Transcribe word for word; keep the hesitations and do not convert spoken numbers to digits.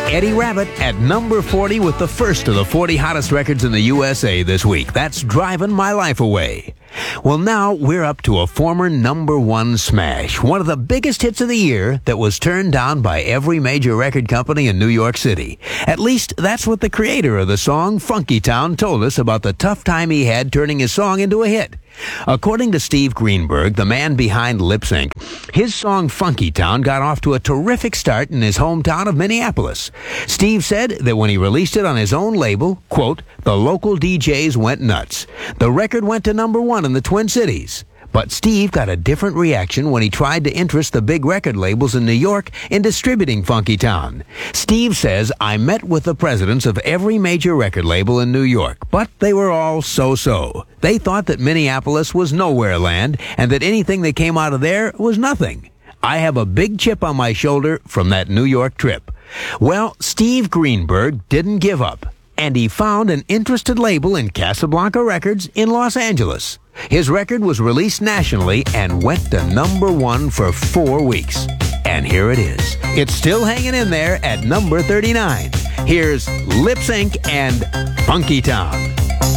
Eddie Rabbitt at number forty with the first of the forty hottest records in the U S A this week. That's Driving My Life Away. Well, now we're up to a former number one smash, one of the biggest hits of the year that was turned down by every major record company in New York City. At least that's what the creator of the song, Funky Town, told us about the tough time he had turning his song into a hit. According to Steve Greenberg, the man behind Lip Sync, his song Funky Town got off to a terrific start in his hometown of Minneapolis. Steve said that when he released it on his own label, quote, the local D Js went nuts. The record went to number one in the Twin Cities. But Steve got a different reaction when he tried to interest the big record labels in New York in distributing Funky Town. Steve says, I met with the presidents of every major record label in New York, but they were all so-so. They thought that Minneapolis was nowhere land and that anything that came out of there was nothing. I have a big chip on my shoulder from that New York trip. Well, Steve Greenberg didn't give up, and he found an interested label in Casablanca Records in Los Angeles. His record was released nationally and went to number one for four weeks. And here it is. It's still hanging in there at number thirty-nine. Here's Lip Sync and Funky Town.